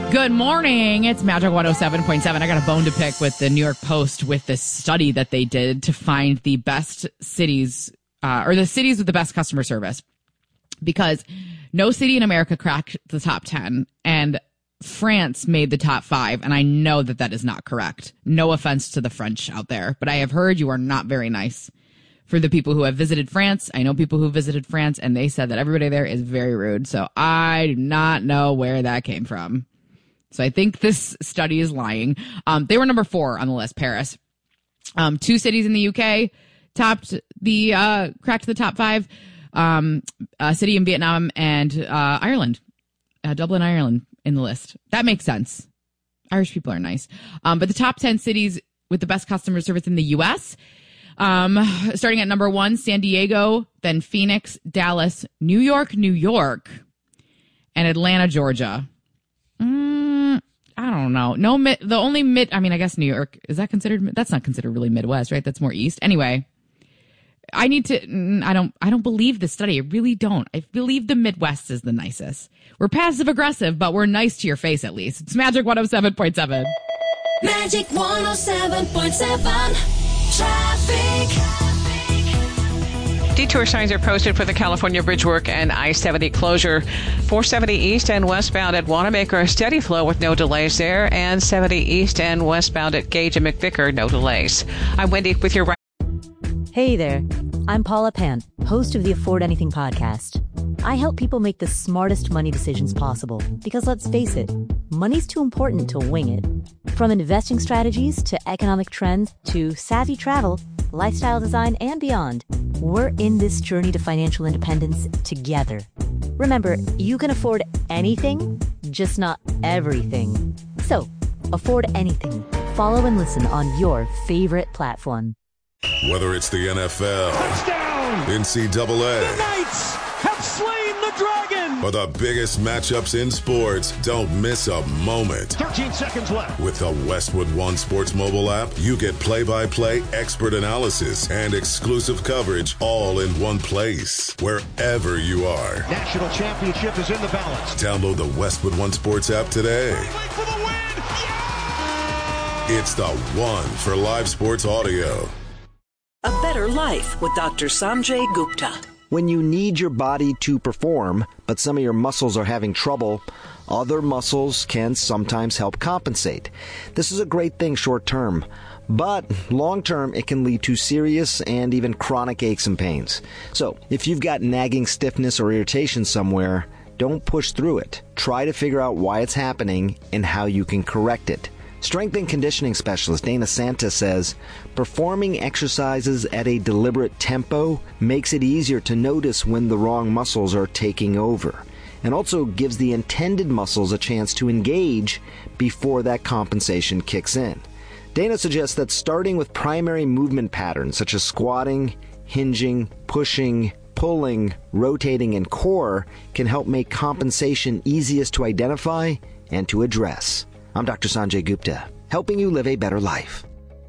Good morning. It's Magic 107.7. I got a bone to pick with the New York Post with this study that they did to find the best cities, or the cities with the best customer service. Because no city in America cracked the top 10, and France made the top 5, and I know that that is not correct. No offense to the French out there, but I have heard you are not very nice. For the people who have visited France, I know people who visited France, and they said that everybody there is very rude. So I do not know where that came from. So I think this study is lying. They were number 4 on the list, Paris. 2 cities in the UK cracked the top 5. A city in Vietnam and Ireland, Dublin, Ireland, in the list. That makes sense. Irish people are nice. But the top 10 cities with the best customer service in the U.S., starting at number 1, San Diego, then Phoenix, Dallas, New York, and Atlanta, Georgia. I don't know. I guess New York, is that considered, that's not considered really Midwest, right? That's more East. Anyway, I don't believe this study. I really don't. I believe the Midwest is the nicest. We're passive aggressive, but we're nice to your face at least. It's Magic 107.7. Magic 107.7. Traffic. Detour signs are posted for the California Bridge work and I-70 closure. 470 east and westbound at Wanamaker, steady flow with no delays there. And 70 east and westbound at Gage and McVicker, no delays. I'm Wendy with your... Hey there. I'm Paula Pant, host of the Afford Anything podcast. I help people make the smartest money decisions possible because, let's face it, money's too important to wing it. From investing strategies to economic trends to savvy travel, lifestyle design, and beyond, we're in this journey to financial independence together. Remember, you can afford anything, just not everything. So, afford anything. Follow and listen on your favorite platform. Whether it's the NFL, touchdown, NCAA, the Knights have slain the dragon, or the biggest matchups in sports, don't miss a moment. 13 seconds left. With the Westwood One Sports mobile app, you get play-by-play expert analysis and exclusive coverage all in one place, wherever you are. National championship is in the balance. Download the Westwood One Sports app today. For the win. Yeah! It's the one for live sports audio. A better life with Dr. Sanjay Gupta. When you need your body to perform, but some of your muscles are having trouble, other muscles can sometimes help compensate. This is a great thing short term, but long term it can lead to serious and even chronic aches and pains. So if you've got nagging stiffness or irritation somewhere, don't push through it. Try to figure out why it's happening and how you can correct it. Strength and conditioning specialist Dana Santa says, performing exercises at a deliberate tempo makes it easier to notice when the wrong muscles are taking over, and also gives the intended muscles a chance to engage before that compensation kicks in. Dana suggests that starting with primary movement patterns such as squatting, hinging, pushing, pulling, rotating, and core can help make compensation easiest to identify and to address. I'm Dr. Sanjay Gupta, helping you live a better life.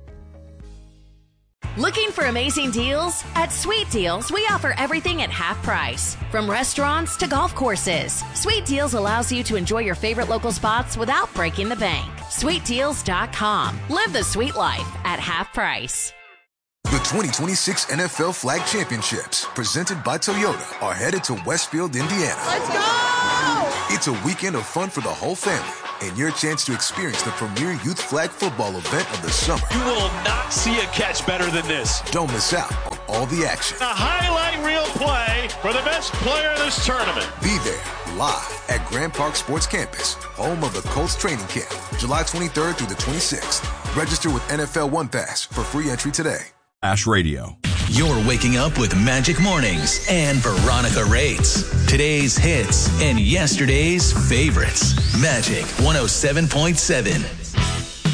Looking for amazing deals? At Sweet Deals, we offer everything at half price. From restaurants to golf courses, Sweet Deals allows you to enjoy your favorite local spots without breaking the bank. SweetDeals.com. Live the sweet life at half price. The 2026 NFL Flag Championships, presented by Toyota, are headed to Westfield, Indiana. Let's go! It's a weekend of fun for the whole family, and your chance to experience the premier youth flag football event of the summer. You will not see a catch better than this. Don't miss out on all the action. A highlight reel play for the best player of this tournament. Be there live at Grand Park Sports Campus, home of the Colts training camp, July 23rd through the 26th. Register with NFL One Pass for free entry today. Ash Radio. You're waking up with Magic Mornings and Veronica Rates. Today's hits and yesterday's favorites. Magic 107.7.